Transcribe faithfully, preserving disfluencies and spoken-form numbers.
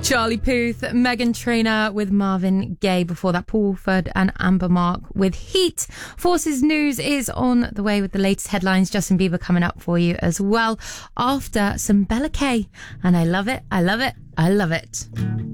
Charlie Puth, Megan Trainor with Marvin Gaye. Before that, Paul Woolford and Amber Mark with Heat. Forces News is on the way with the latest headlines. Justin Bieber coming up for you as well after some Bella K. And I love it, I love it, I love it.